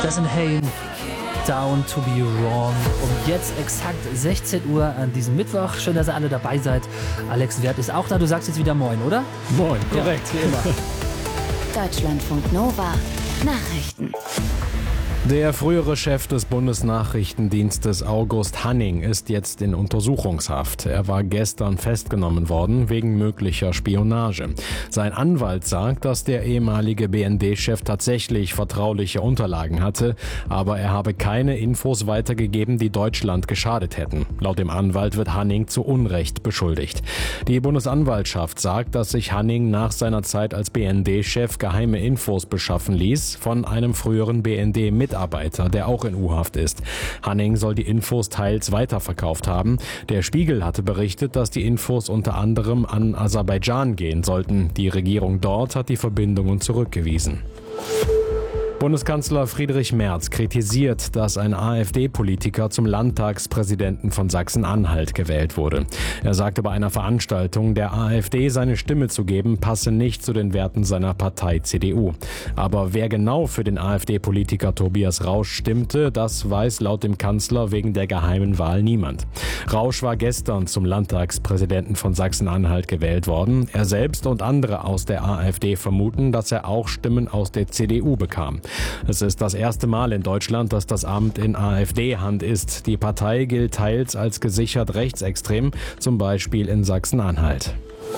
Das sind Hain, Down to be Wrong. Um jetzt exakt 16 Uhr an diesem Mittwoch. Schön, dass ihr alle dabei seid. Alex Wert ist auch da. Du sagst jetzt wieder Moin, oder? Moin, korrekt, ja, wie immer. Deutschlandfunk Nova Nachrichten. Der frühere Chef des Bundesnachrichtendienstes August Hanning ist jetzt in Untersuchungshaft. Er war gestern festgenommen worden wegen möglicher Spionage. Sein Anwalt sagt, dass der ehemalige BND-Chef tatsächlich vertrauliche Unterlagen hatte, aber er habe keine Infos weitergegeben, die Deutschland geschadet hätten. Laut dem Anwalt wird Hanning zu Unrecht beschuldigt. Die Bundesanwaltschaft sagt, dass sich Hanning nach seiner Zeit als BND-Chef geheime Infos beschaffen ließ von einem früheren BND-Mitarbeiter, der auch in U-Haft ist. Hanning soll die Infos teils weiterverkauft haben. Der Spiegel hatte berichtet, dass die Infos unter anderem an Aserbaidschan gehen sollten. Die Regierung dort hat die Verbindungen zurückgewiesen. Bundeskanzler Friedrich Merz kritisiert, dass ein AfD-Politiker zum Landtagspräsidenten von Sachsen-Anhalt gewählt wurde. Er sagte bei einer Veranstaltung, der AfD seine Stimme zu geben, passe nicht zu den Werten seiner Partei CDU. Aber wer genau für den AfD-Politiker Tobias Rausch stimmte, das weiß laut dem Kanzler wegen der geheimen Wahl niemand. Rausch war gestern zum Landtagspräsidenten von Sachsen-Anhalt gewählt worden. Er selbst und andere aus der AfD vermuten, dass er auch Stimmen aus der CDU bekam. Es ist das erste Mal in Deutschland, dass das Amt in AfD-Hand ist. Die Partei gilt teils als gesichert rechtsextrem, zum Beispiel in Sachsen-Anhalt.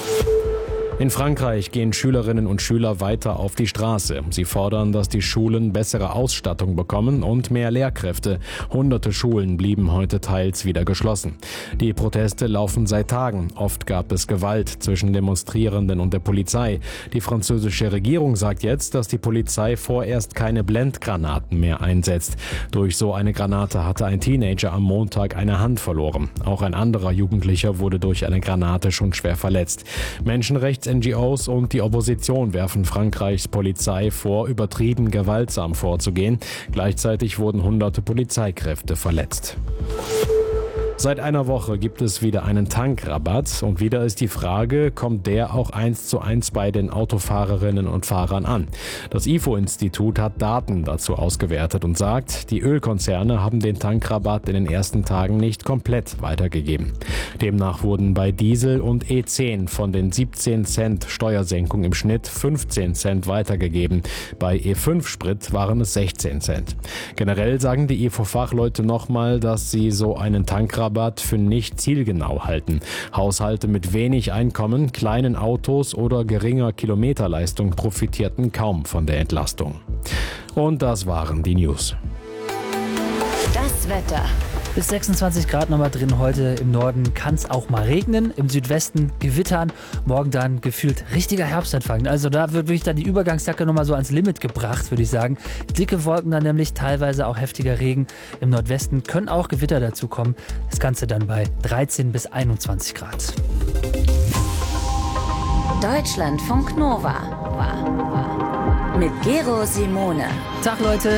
In Frankreich gehen Schülerinnen und Schüler weiter auf die Straße. Sie fordern, dass die Schulen bessere Ausstattung bekommen und mehr Lehrkräfte. Hunderte Schulen blieben heute teils wieder geschlossen. Die Proteste laufen seit Tagen. Oft gab es Gewalt zwischen Demonstrierenden und der Polizei. Die französische Regierung sagt jetzt, dass die Polizei vorerst keine Blendgranaten mehr einsetzt. Durch so eine Granate hatte ein Teenager am Montag eine Hand verloren. Auch ein anderer Jugendlicher wurde durch eine Granate schon schwer verletzt. NGOs und die Opposition werfen Frankreichs Polizei vor, übertrieben gewaltsam vorzugehen. Gleichzeitig wurden hunderte Polizeikräfte verletzt. Seit einer Woche gibt es wieder einen Tankrabatt und wieder ist die Frage, kommt der auch 1:1 bei den Autofahrerinnen und Fahrern an? Das IFO-Institut hat Daten dazu ausgewertet und sagt, die Ölkonzerne haben den Tankrabatt in den ersten Tagen nicht komplett weitergegeben. Demnach wurden bei Diesel und E10 von den 17 Cent Steuersenkung im Schnitt 15 Cent weitergegeben. Bei E5-Sprit waren es 16 Cent. Generell sagen die IFO-Fachleute nochmal, dass sie so einen Tankrabatt für nicht zielgenau halten. Haushalte mit wenig Einkommen, kleinen Autos oder geringer Kilometerleistung profitierten kaum von der Entlastung. Und das waren die News. Das Wetter. Bis 26 Grad nochmal drin heute. Im Norden kann es auch mal regnen, im Südwesten gewittern. Morgen dann gefühlt richtiger Herbstanfang. Also da wird wirklich dann die Übergangsjacke nochmal so ans Limit gebracht, würde ich sagen. Dicke Wolken dann nämlich, teilweise auch heftiger Regen. Im Nordwesten können auch Gewitter dazu kommen. Das Ganze dann bei 13 bis 21 Grad. Deutschlandfunk Nova. Mit Gero Simone. Tag, Leute.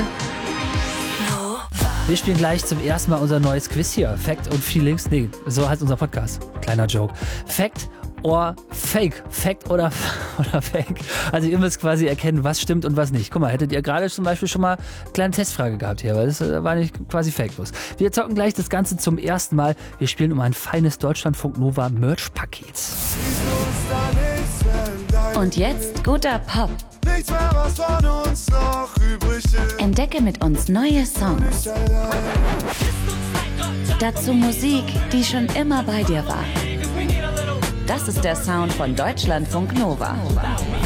Wir spielen gleich zum ersten Mal unser neues Quiz hier. Fact und Feelings. Nee, so heißt unser Podcast. Kleiner Joke. Fact or Fake. Fact oder Fake. Also ihr müsst quasi erkennen, was stimmt und was nicht. Guck mal, hättet ihr gerade zum Beispiel schon mal eine kleine Testfrage gehabt hier, weil das war nicht quasi fakelos. Wir zocken gleich das Ganze zum ersten Mal. Wir spielen um ein feines Deutschlandfunk Nova Merch-Paket. Und jetzt guter Pop. Nichts mehr, was von uns noch übrig ist. Entdecke mit uns neue Songs. Dazu Musik, die schon immer bei dir war. Das ist der Sound von Deutschlandfunk Nova.